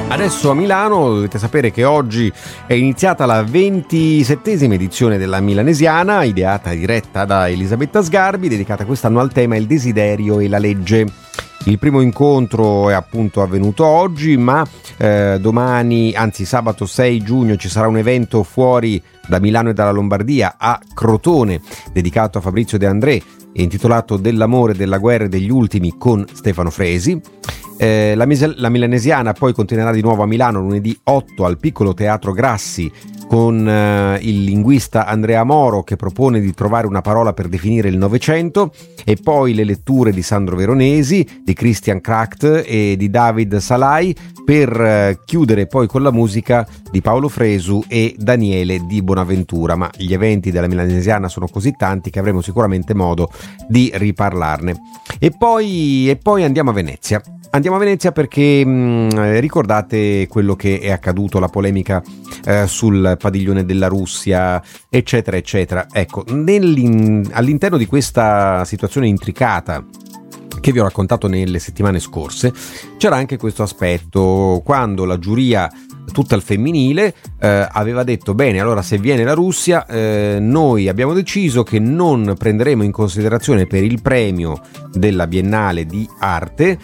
Adesso a Milano dovete sapere che oggi è iniziata la 27esima edizione della Milanesiana, ideata e diretta da Elisabetta Sgarbi, dedicata quest'anno al tema il desiderio e la legge. Il primo incontro è appunto avvenuto oggi, ma domani, anzi sabato 6 giugno, ci sarà un evento fuori da Milano e dalla Lombardia a Crotone, dedicato a Fabrizio De André, intitolato Dell'amore, della guerra e degli ultimi, con Stefano Fresi. La Milanesiana poi continuerà di nuovo a Milano lunedì 8 al Piccolo Teatro Grassi con il linguista Andrea Moro, che propone di trovare una parola per definire il Novecento, e poi le letture di Sandro Veronesi, di Christian Kracht e di David Salai, per chiudere poi con la musica di Paolo Fresu e Daniele Di Bonaventura. Ma gli eventi della Milanesiana sono così tanti che avremo sicuramente modo di riparlarne. E poi andiamo a Venezia. Andiamo a Venezia perché ricordate quello che è accaduto, la polemica sul padiglione della Russia, eccetera, eccetera. Ecco, all'interno di questa situazione intricata che vi ho raccontato nelle settimane scorse, c'era anche questo aspetto, quando la giuria tutta al femminile aveva detto: bene, allora se viene la Russia noi abbiamo deciso che non prenderemo in considerazione per il premio della Biennale di Arte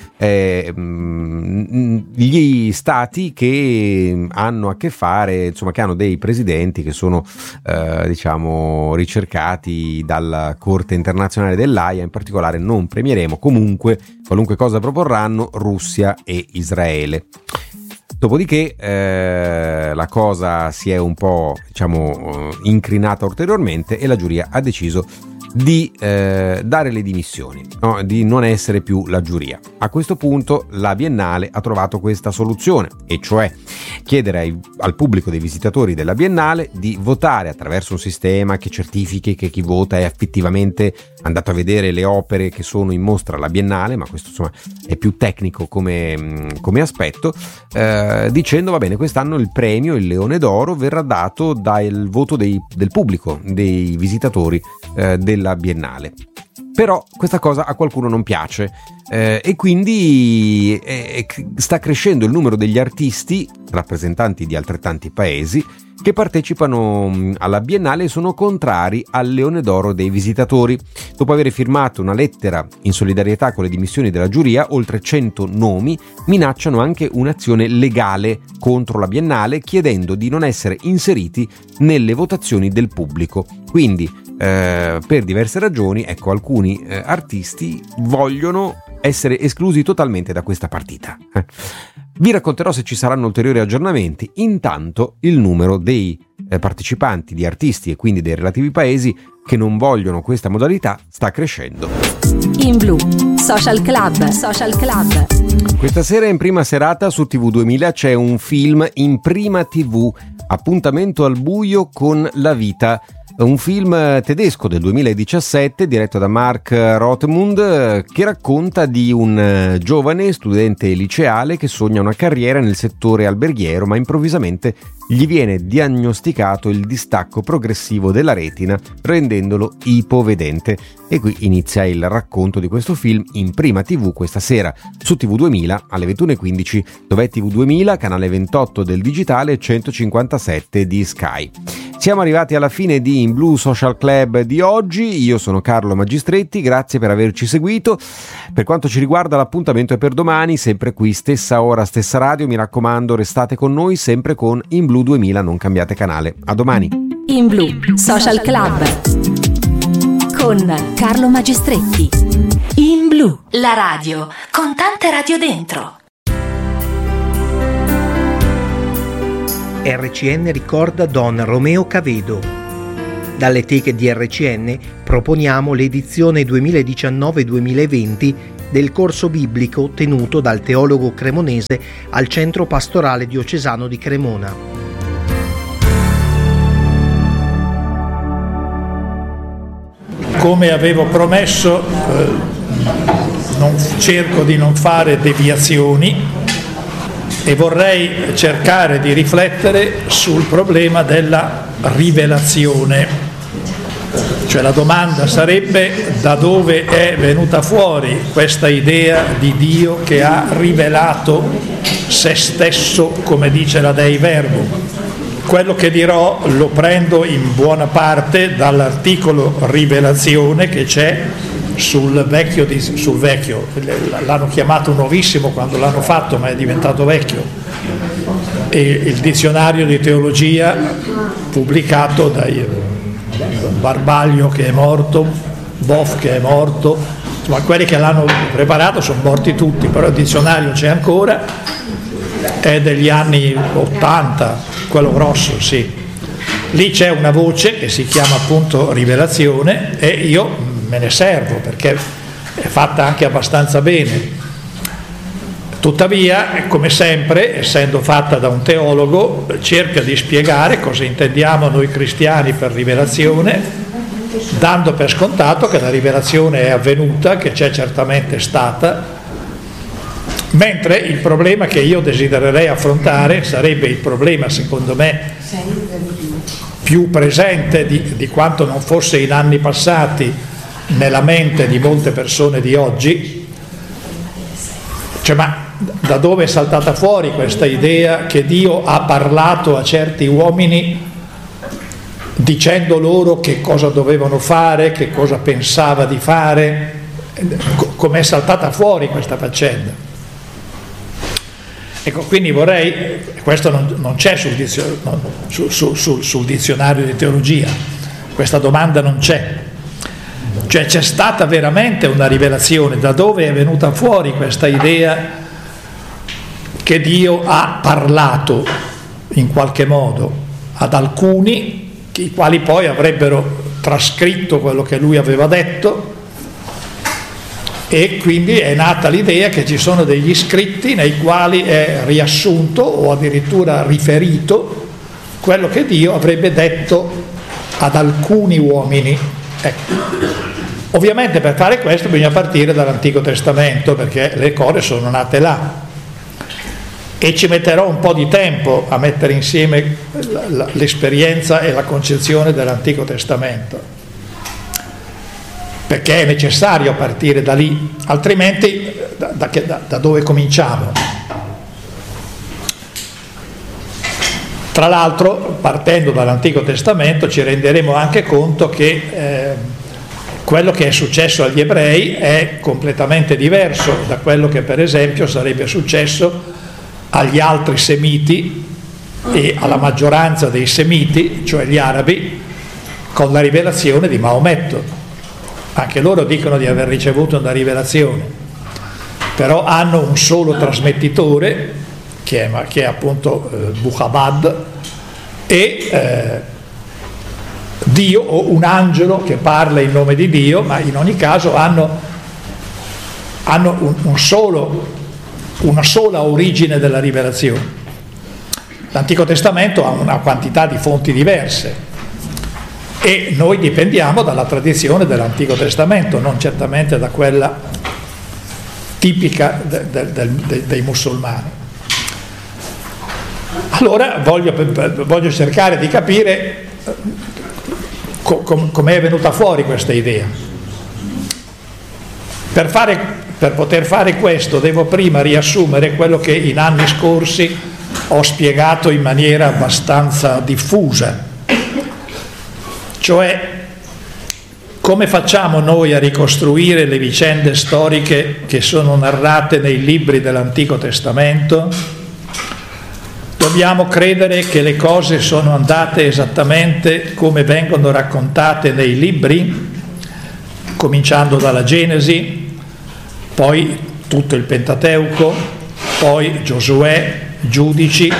gli stati che hanno a che fare, insomma, che hanno dei presidenti che sono diciamo ricercati dalla Corte Internazionale dell'Aia. In particolare non premieremo comunque, qualunque cosa proporranno, Russia e Israele. Dopodiché la cosa si è un po', diciamo, incrinata ulteriormente e la giuria ha deciso di dare le dimissioni, no? Di non essere più la giuria. A questo punto la Biennale ha trovato questa soluzione, e cioè chiedere al pubblico dei visitatori della Biennale di votare attraverso un sistema che certifichi che chi vota è effettivamente andato a vedere le opere che sono in mostra alla Biennale, ma questo insomma è più tecnico come aspetto, dicendo: va bene, quest'anno il premio, il Leone d'Oro, verrà dato dal voto del pubblico, dei visitatori della Biennale. Però questa cosa a qualcuno non piace e quindi sta crescendo il numero degli artisti, rappresentanti di altrettanti paesi, che partecipano alla Biennale e sono contrari al Leone d'Oro dei visitatori. Dopo aver firmato una lettera in solidarietà con le dimissioni della giuria, oltre 100 nomi minacciano anche un'azione legale contro la Biennale, chiedendo di non essere inseriti nelle votazioni del pubblico. Quindi per diverse ragioni, ecco, alcuni artisti vogliono essere esclusi totalmente da questa partita. Vi racconterò se ci saranno ulteriori aggiornamenti. Intanto il numero dei partecipanti, di artisti e quindi dei relativi paesi che non vogliono questa modalità, sta crescendo. In Blu, Social Club. Questa sera in prima serata su TV2000 c'è un film in prima TV, Appuntamento al buio con la vita. Un film tedesco del 2017 diretto da Mark Rothmund, che racconta di un giovane studente liceale che sogna una carriera nel settore alberghiero, ma improvvisamente gli viene diagnosticato il distacco progressivo della retina, rendendolo ipovedente. E qui inizia il racconto di questo film in prima TV questa sera su TV2000 alle 21:15, dove è TV2000, canale 28 del digitale e 157 di Sky. Siamo arrivati alla fine di In Blu Social Club di oggi. Io sono Carlo Magistretti, grazie per averci seguito. Per quanto ci riguarda, l'appuntamento è per domani, sempre qui, stessa ora, stessa radio. Mi raccomando, restate con noi sempre con In Blu 2000, non cambiate canale. A domani. In Blu Social Club con Carlo Magistretti. In Blu, la radio con tante radio dentro. RCN ricorda Don Romeo Cavedo. Dalle teche di RCN proponiamo l'edizione 2019-2020 del corso biblico tenuto dal teologo cremonese al Centro Pastorale Diocesano di Cremona. Come avevo promesso, cerco di non fare deviazioni e vorrei cercare di riflettere sul problema della rivelazione. Cioè la domanda sarebbe: da dove è venuta fuori questa idea di Dio che ha rivelato se stesso, come dice la Dei Verbum. Quello che dirò lo prendo in buona parte dall'articolo Rivelazione che c'è sul vecchio, l'hanno chiamato nuovissimo quando l'hanno fatto, ma è diventato vecchio, e il dizionario di teologia pubblicato dai Barbaglio che è morto, Boff che è morto, insomma quelli che l'hanno preparato sono morti tutti, però il dizionario c'è ancora, è degli anni 80, quello grosso, sì. Lì c'è una voce che si chiama appunto Rivelazione e io me ne servo perché è fatta anche abbastanza bene. Tuttavia, come sempre, essendo fatta da un teologo, cerca di spiegare cosa intendiamo noi cristiani per rivelazione, dando per scontato che la rivelazione è avvenuta, che c'è certamente stata, mentre il problema che io desidererei affrontare sarebbe il problema, secondo me, più presente di quanto non fosse in anni passati nella mente di molte persone di oggi, cioè ma da dove è saltata fuori questa idea che Dio ha parlato a certi uomini dicendo loro che cosa dovevano fare, che cosa pensava di fare, com'è saltata fuori questa faccenda? Ecco, quindi vorrei, questo non c'è sul dizionario di teologia, questa domanda non c'è, cioè c'è stata veramente una rivelazione, da dove è venuta fuori questa idea che Dio ha parlato in qualche modo ad alcuni, i quali poi avrebbero trascritto quello che lui aveva detto, e quindi è nata l'idea che ci sono degli scritti nei quali è riassunto o addirittura riferito quello che Dio avrebbe detto ad alcuni uomini. Ecco. Ovviamente per fare questo bisogna partire dall'Antico Testamento, perché le cose sono nate là, e ci metterò un po' di tempo a mettere insieme l'esperienza e la concezione dell'Antico Testamento, perché è necessario partire da lì, altrimenti da dove cominciamo? Tra l'altro, partendo dall'Antico Testamento, ci renderemo anche conto che quello che è successo agli ebrei è completamente diverso da quello che per esempio sarebbe successo agli altri semiti e alla maggioranza dei semiti, cioè gli arabi, con la rivelazione di Maometto. Anche loro dicono di aver ricevuto una rivelazione, però hanno un solo trasmettitore che è appunto Muhammad, e Dio o un angelo che parla in nome di Dio, ma in ogni caso hanno una sola origine della rivelazione. L'Antico Testamento ha una quantità di fonti diverse e noi dipendiamo dalla tradizione dell'Antico Testamento, non certamente da quella tipica dei musulmani. Allora voglio cercare di capire come è venuta fuori questa idea. Per poter fare questo devo prima riassumere quello che in anni scorsi ho spiegato in maniera abbastanza diffusa, cioè come facciamo noi a ricostruire le vicende storiche che sono narrate nei libri dell'Antico Testamento? Dobbiamo credere che le cose sono andate esattamente come vengono raccontate nei libri, cominciando dalla Genesi, poi tutto il Pentateuco, poi Giosuè, Giudici,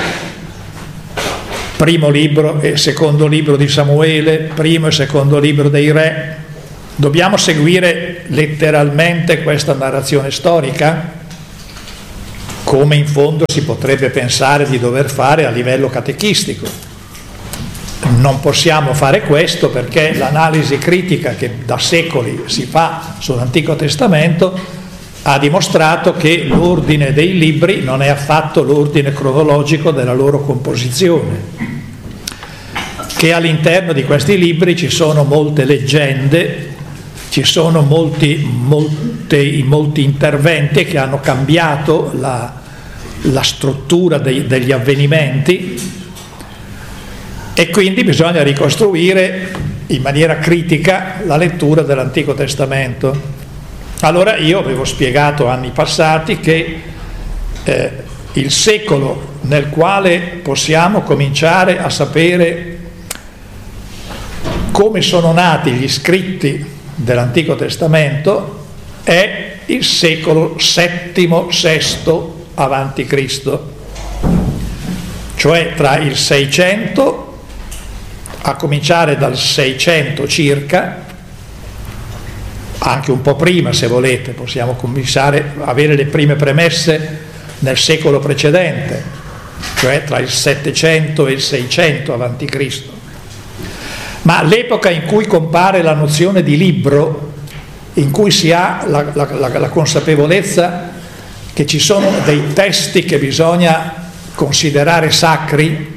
primo libro e secondo libro di Samuele, primo e secondo libro dei Re. Dobbiamo seguire letteralmente questa narrazione storica, come in fondo si potrebbe pensare di dover fare a livello catechistico. Non possiamo fare questo perché l'analisi critica che da secoli si fa sull'Antico Testamento ha dimostrato che l'ordine dei libri non è affatto l'ordine cronologico della loro composizione, che all'interno di questi libri ci sono molte leggende, ci sono molti interventi che hanno cambiato la struttura degli avvenimenti, e quindi bisogna ricostruire in maniera critica la lettura dell'Antico Testamento. Allora io avevo spiegato anni passati che il secolo nel quale possiamo cominciare a sapere come sono nati gli scritti dell'Antico Testamento è il secolo VII-VI avanti Cristo, cioè tra il 600 a cominciare dal 600 circa, anche un po' prima se volete, possiamo cominciare a avere le prime premesse nel secolo precedente, cioè tra il 700 e il 600 avanti Cristo. Ma l'epoca in cui compare la nozione di libro, in cui si ha la consapevolezza che ci sono dei testi che bisogna considerare sacri,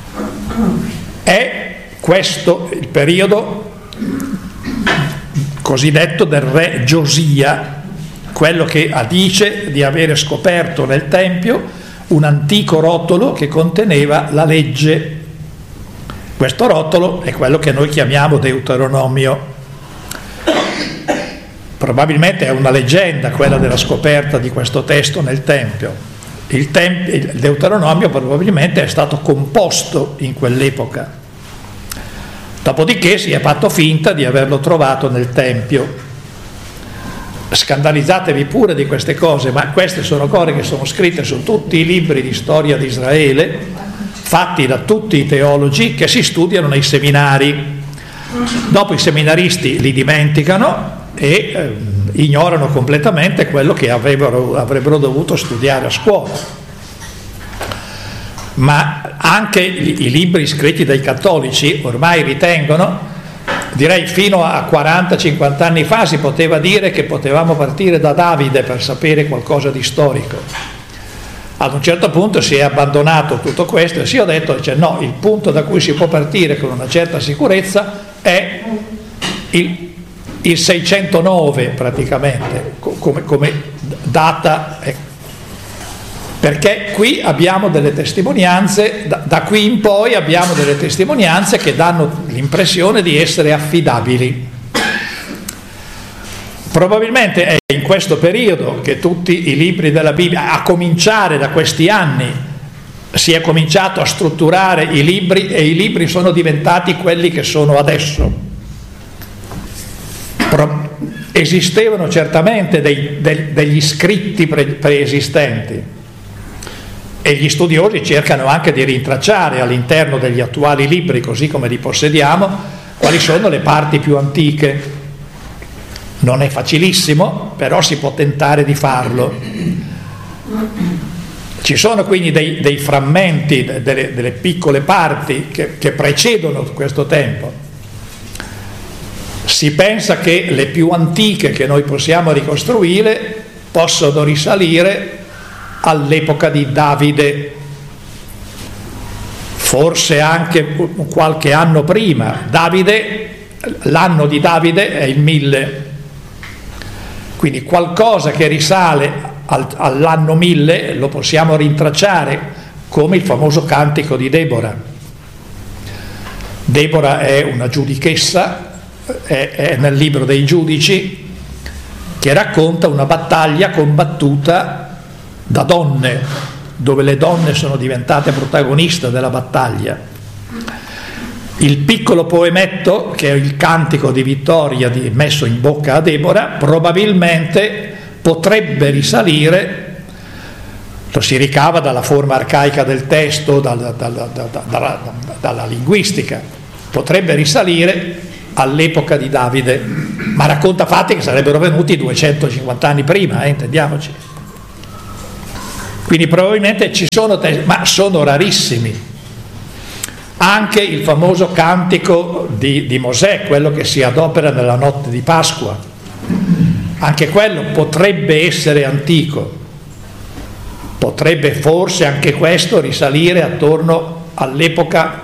è questo il periodo cosiddetto del re Giosia, quello che dice di avere scoperto nel Tempio un antico rotolo che conteneva la legge. Questo rotolo è quello che noi chiamiamo Deuteronomio. Probabilmente è una leggenda quella della scoperta di questo testo nel Tempio. Il Deuteronomio probabilmente è stato composto in quell'epoca. Dopodiché si è fatto finta di averlo trovato nel Tempio. Scandalizzatevi pure di queste cose, ma queste sono cose che sono scritte su tutti i libri di storia di Israele, fatti da tutti i teologi che si studiano nei seminari. Dopo i seminaristi li dimenticano e ignorano completamente quello che avrebbero dovuto studiare a scuola. Ma anche i libri scritti dai cattolici ormai ritengono, direi fino a 40-50 anni fa si poteva dire che potevamo partire da Davide per sapere qualcosa di storico. Ad un certo punto si è abbandonato tutto questo e si è detto, cioè, no, il punto da cui si può partire con una certa sicurezza è il 609 praticamente, come data, perché qui abbiamo delle testimonianze, da qui in poi abbiamo delle testimonianze che danno l'impressione di essere affidabili. Probabilmente è in questo periodo che tutti i libri della Bibbia, a cominciare da questi anni, si è cominciato a strutturare i libri e i libri sono diventati quelli che sono adesso. Esistevano certamente degli scritti preesistenti e gli studiosi cercano anche di rintracciare all'interno degli attuali libri, così come li possediamo, quali sono le parti più antiche. Non è facilissimo, però si può tentare di farlo. Ci sono quindi dei frammenti, delle piccole parti che precedono questo tempo. Si pensa che le più antiche che noi possiamo ricostruire possono risalire all'epoca di Davide, forse anche qualche anno prima. L'anno di Davide è il 1000, quindi qualcosa che risale all'anno 1000 lo possiamo rintracciare, come il famoso cantico di Debora. Debora è una giudichessa, è nel libro dei Giudici, che racconta una battaglia combattuta da donne, dove le donne sono diventate protagoniste della battaglia. Il piccolo poemetto, che è il cantico di vittoria messo in bocca a Debora, probabilmente potrebbe risalire, lo si ricava dalla forma arcaica del testo, dalla linguistica, potrebbe risalire all'epoca di Davide, ma racconta fatti che sarebbero venuti 250 anni prima, intendiamoci. Quindi probabilmente ci sono ma sono rarissimi. Anche il famoso cantico di Mosè, quello che si adopera nella notte di Pasqua, anche quello potrebbe essere antico, potrebbe forse anche questo risalire attorno all'epoca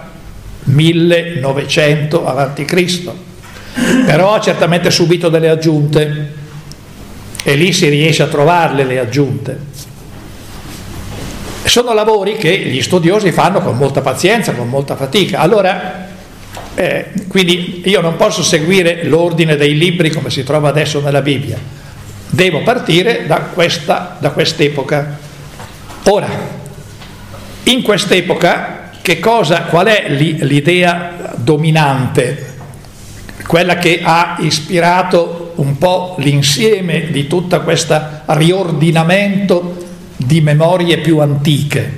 1900 avanti Cristo, però ha certamente subito delle aggiunte e lì si riesce a trovarle le aggiunte. Sono lavori che gli studiosi fanno con molta pazienza, con molta fatica. Allora, quindi io non posso seguire l'ordine dei libri come si trova adesso nella Bibbia, devo partire da quest'epoca. Ora, in quest'epoca qual è l'idea dominante, quella che ha ispirato un po' l'insieme di tutta questa riordinamento di memorie più antiche?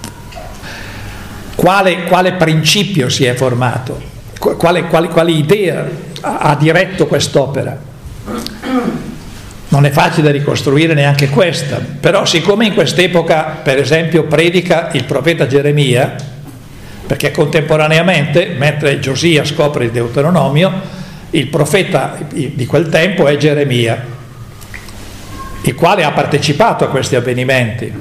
Quale principio si è formato? Quale idea ha diretto quest'opera? Non è facile ricostruire neanche questa, però siccome in quest'epoca, per esempio, predica il profeta Geremia, perché contemporaneamente, mentre Giosia scopre il Deuteronomio, il profeta di quel tempo è Geremia, il quale ha partecipato a questi avvenimenti.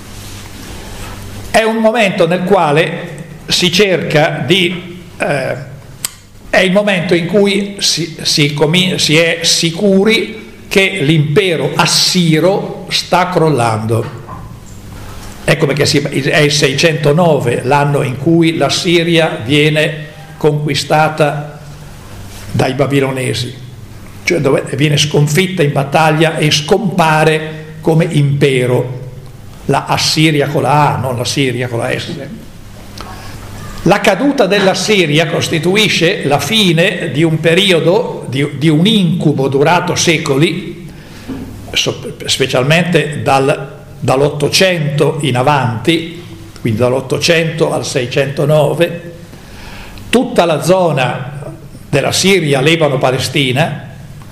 È un momento nel quale si cerca è il momento in cui si è sicuri che l'impero assiro sta crollando. Ecco perché è il 609, l'anno in cui la Siria viene conquistata dai babilonesi, cioè dove viene sconfitta in battaglia e scompare come impero, la Assiria con la A, non la Siria con la S. La caduta della Siria costituisce la fine di un periodo, di un incubo durato secoli, specialmente dall'800 in avanti, quindi dall'800 al 609, tutta la zona della Siria, Libano, Palestina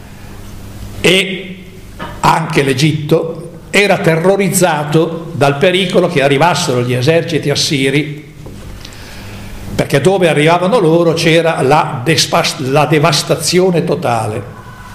e anche l'Egitto era terrorizzato dal pericolo che arrivassero gli eserciti assiri, perché dove arrivavano loro c'era la devastazione totale.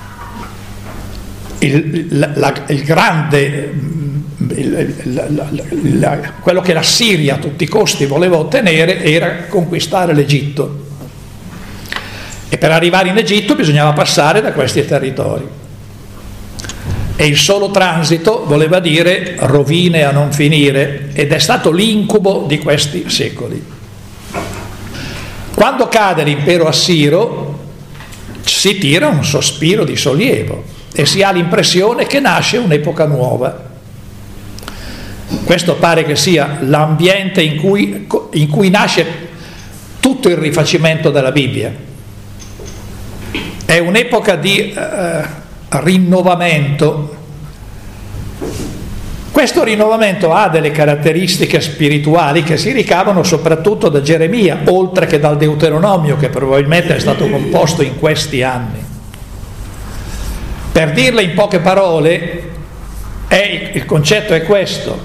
Quello che la Siria a tutti i costi voleva ottenere era conquistare l'Egitto, e per arrivare in Egitto bisognava passare da questi territori, e il solo transito voleva dire rovine a non finire, ed è stato l'incubo di questi secoli. Quando cade l'impero assiro si tira un sospiro di sollievo e si ha l'impressione che nasce un'epoca nuova. Questo pare che sia l'ambiente in cui nasce tutto il rifacimento della Bibbia. È un'epoca di rinnovamento. Questo rinnovamento ha delle caratteristiche spirituali che si ricavano soprattutto da Geremia, oltre che dal Deuteronomio, che probabilmente è stato composto in questi anni. Per dirle in poche parole, il concetto è questo: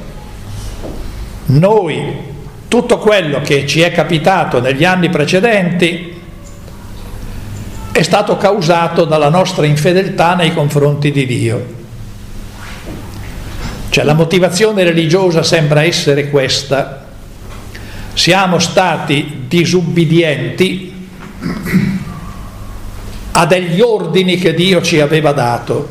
noi, tutto quello che ci è capitato negli anni precedenti è stato causato dalla nostra infedeltà nei confronti di Dio. Cioè la motivazione religiosa sembra essere questa: siamo stati disubbidienti a degli ordini che Dio ci aveva dato.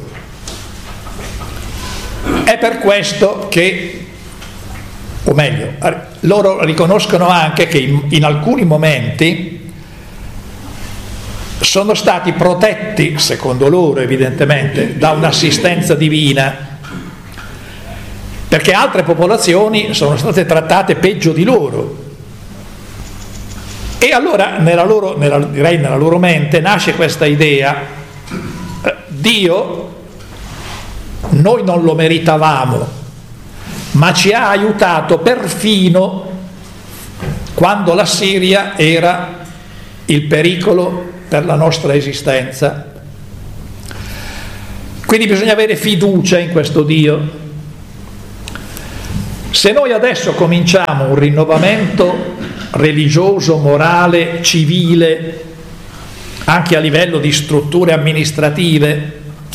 È per questo che, o meglio, loro riconoscono anche che in alcuni momenti sono stati protetti, secondo loro evidentemente, da un'assistenza divina, perché altre popolazioni sono state trattate peggio di loro. E allora nella loro mente nasce questa idea: Dio, noi non lo meritavamo, ma ci ha aiutato perfino quando la Siria era il pericolo per la nostra esistenza. Quindi bisogna avere fiducia in questo Dio. Se noi adesso cominciamo un rinnovamento religioso, morale, civile, anche a livello di strutture amministrative,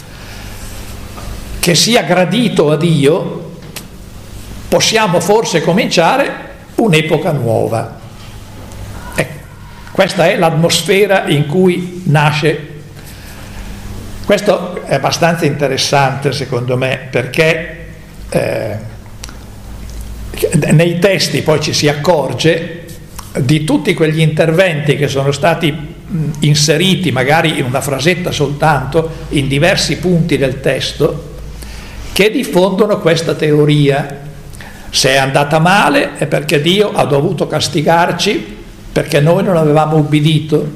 che sia gradito a Dio, possiamo forse cominciare un'epoca nuova. Ecco, questa è l'atmosfera in cui nasce. Questo è abbastanza interessante secondo me, perché nei testi poi ci si accorge di tutti quegli interventi che sono stati inseriti magari in una frasetta soltanto in diversi punti del testo, che diffondono questa teoria: se è andata male è perché Dio ha dovuto castigarci perché noi non avevamo ubbidito.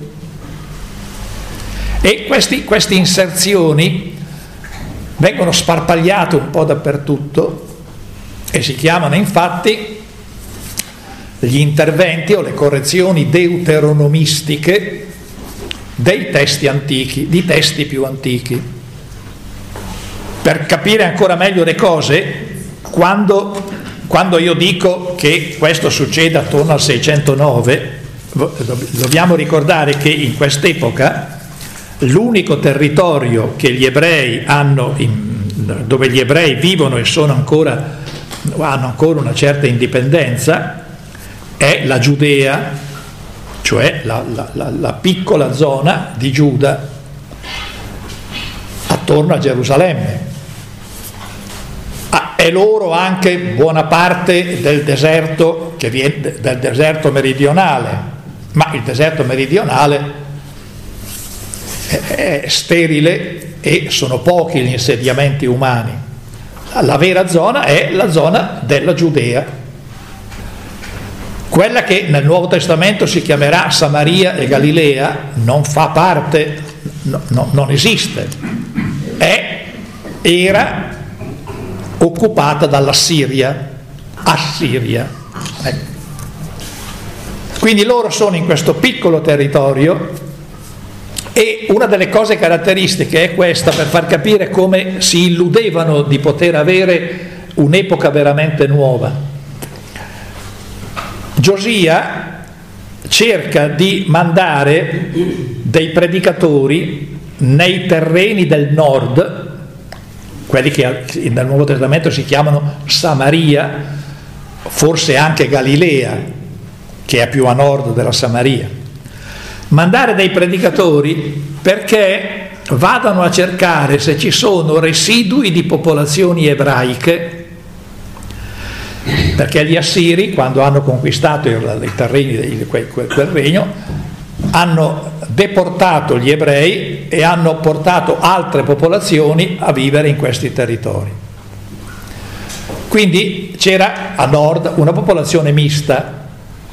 E queste inserzioni vengono sparpagliate un po' dappertutto e si chiamano infatti gli interventi o le correzioni deuteronomistiche dei testi antichi, di testi più antichi. Per capire ancora meglio le cose, quando io dico che questo succede attorno al 609, dobbiamo ricordare che in quest'epoca l'unico territorio che gli ebrei hanno, dove gli ebrei vivono e hanno ancora una certa indipendenza, è la Giudea, cioè la piccola zona di Giuda attorno a Gerusalemme. È loro anche buona parte del deserto che viene del deserto meridionale, ma il deserto meridionale è sterile e sono pochi gli insediamenti umani. La vera zona è la zona della Giudea, quella che nel Nuovo Testamento si chiamerà Samaria e Galilea non fa parte, non esiste, era occupata dall'Assiria, Assiria. Quindi loro sono in questo piccolo territorio e una delle cose caratteristiche è questa, per far capire come si illudevano di poter avere un'epoca veramente nuova. Giosia cerca di mandare dei predicatori nei terreni del nord, quelli che nel Nuovo Testamento si chiamano Samaria, forse anche Galilea, che è più a nord della Samaria. Mandare dei predicatori perché vadano a cercare se ci sono residui di popolazioni ebraiche, perché gli assiri, quando hanno conquistato i terreni di quel regno, hanno deportato gli ebrei e hanno portato altre popolazioni a vivere in questi territori. Quindi c'era a nord una popolazione mista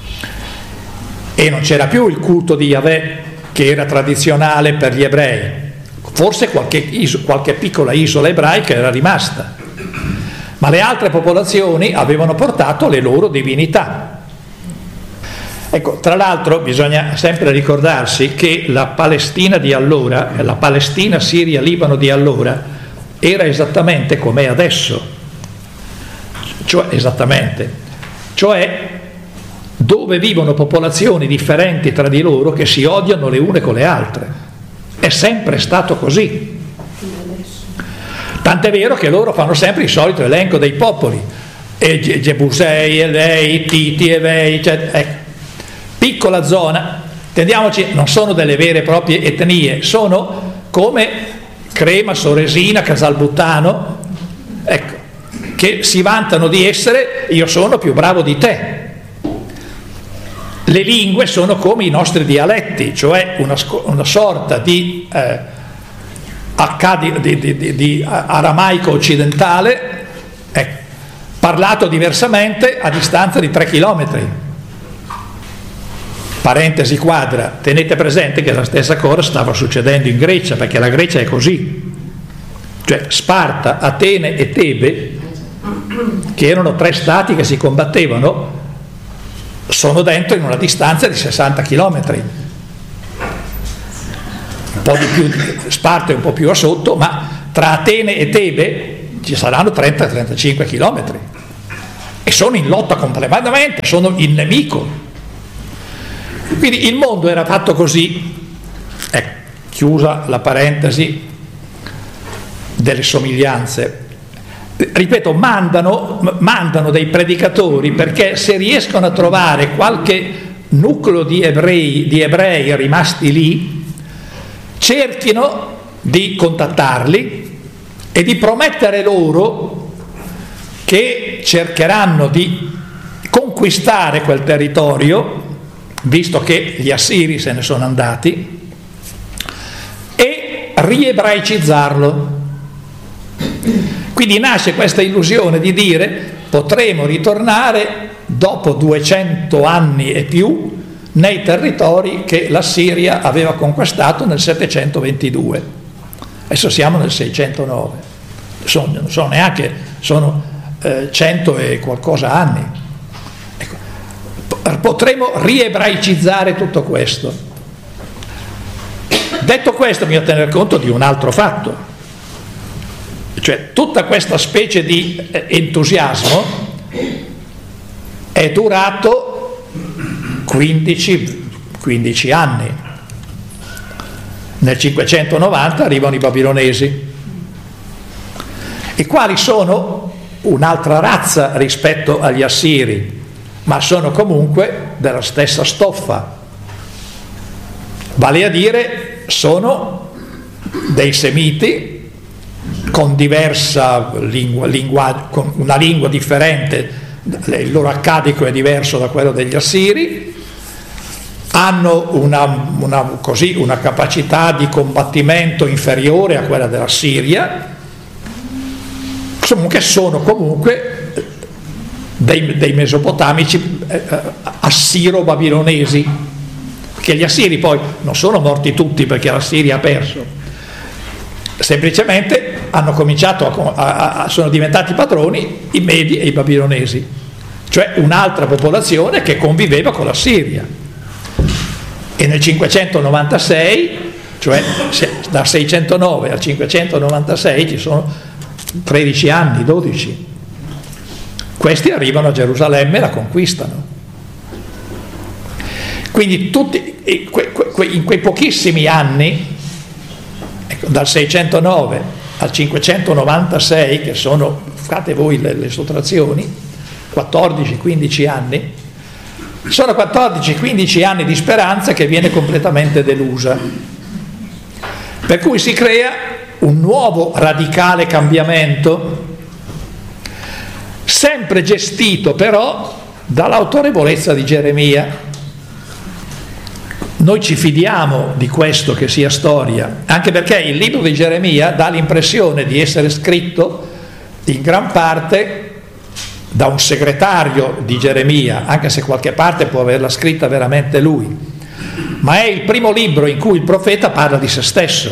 e non c'era più il culto di Yahweh che era tradizionale per gli ebrei. Forse qualche piccola isola ebraica era rimasta, ma le altre popolazioni avevano portato le loro divinità. Ecco, tra l'altro bisogna sempre ricordarsi che la Palestina di allora, la Palestina, Siria, Libano di allora, era esattamente come è adesso, cioè dove vivono popolazioni differenti tra di loro che si odiano le une con le altre. È sempre stato così. Tant'è vero che loro fanno sempre il solito elenco dei popoli, Gebusei, Elei, Titi, Evei, piccola zona, intendiamoci, non sono delle vere e proprie etnie, sono come Crema, Soresina, Casalbuttano, ecco, che si vantano di essere io sono più bravo di te. Le lingue sono come i nostri dialetti, cioè una sorta di aramaico occidentale, parlato diversamente a distanza di 3 chilometri. Parentesi quadra, tenete presente che la stessa cosa stava succedendo in Grecia, perché la Grecia è così, cioè Sparta, Atene e Tebe, che erano 3 stati che si combattevano, sono dentro in una distanza di 60 chilometri. Un po' di più, Sparta è un po' più a sotto, ma tra Atene e Tebe ci saranno 30-35 chilometri e sono in lotta completamente, sono in nemico. Quindi il mondo era fatto così. Chiusa la parentesi delle somiglianze. Ripeto, mandano dei predicatori perché se riescono a trovare qualche nucleo di ebrei rimasti lì, cerchino di contattarli e di promettere loro che cercheranno di conquistare quel territorio, visto che gli assiri se ne sono andati, e riebraicizzarlo. Quindi nasce questa illusione di dire: potremo ritornare dopo 200 anni e più nei territori che la Siria aveva conquistato nel 722. Adesso siamo nel 609, non sono neanche, sono 100 e qualcosa anni. Ecco, potremo riebraicizzare tutto questo. Detto questo, bisogna tener conto di un altro fatto, cioè tutta questa specie di entusiasmo è durato 15 anni. Nel 590 arrivano i babilonesi, i quali sono un'altra razza rispetto agli assiri, ma sono comunque della stessa stoffa, vale a dire sono dei semiti con diversa lingua, con una lingua differente, il loro accadico è diverso da quello degli assiri, hanno una capacità di combattimento inferiore a quella della Siria, comunque sono comunque dei mesopotamici assiro-babilonesi, che gli assiri poi non sono morti tutti perché la Siria ha perso, semplicemente hanno cominciato sono diventati padroni i Medi e i babilonesi, cioè un'altra popolazione che conviveva con la Siria. E nel 596, cioè da 609 al 596 ci sono 13 anni, 12. Questi arrivano a Gerusalemme e la conquistano. Quindi tutti in quei pochissimi anni, ecco, dal 609 al 596, che sono, fate voi le sottrazioni, 14-15 anni, sono 14-15 anni di speranza che viene completamente delusa, per cui si crea un nuovo radicale cambiamento, sempre gestito però dall'autorevolezza di Geremia. Noi ci fidiamo di questo che sia storia, anche perché il libro di Geremia dà l'impressione di essere scritto in gran parte da un segretario di Geremia, anche se qualche parte può averla scritta veramente lui, ma è il primo libro in cui il profeta parla di se stesso,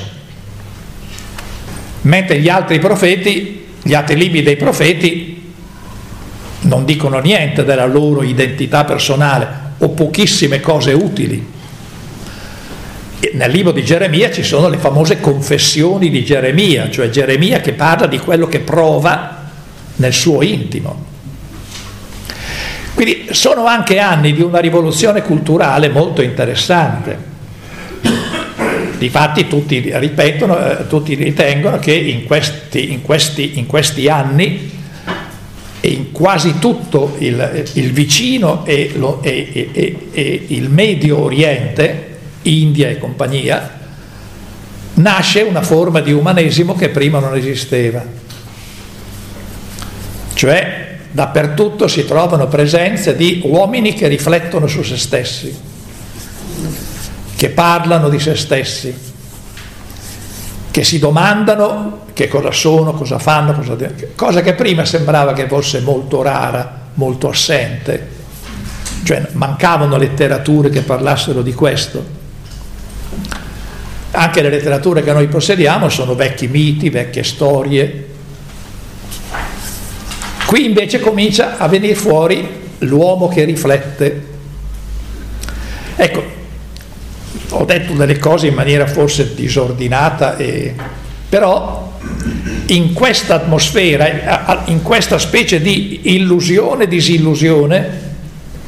mentre gli altri libri dei profeti non dicono niente della loro identità personale o pochissime cose utili. E nel libro di Geremia ci sono le famose confessioni di Geremia, cioè Geremia che parla di quello che prova nel suo intimo. Quindi sono anche anni di una rivoluzione culturale molto interessante. Difatti tutti ritengono che in questi anni e in quasi tutto il vicino e il Medio Oriente, India e compagnia, nasce una forma di umanesimo che prima non esisteva. Cioè dappertutto si trovano presenze di uomini che riflettono su se stessi, che parlano di se stessi, che si domandano che cosa sono, cosa fanno, cosa che prima sembrava che fosse molto rara, molto assente, cioè mancavano letterature che parlassero di questo. Anche le letterature che noi possediamo sono vecchi miti, vecchie storie. Qui invece comincia a venire fuori l'uomo che riflette. Ecco, ho detto delle cose in maniera forse disordinata, però in questa atmosfera, in questa specie di illusione, disillusione,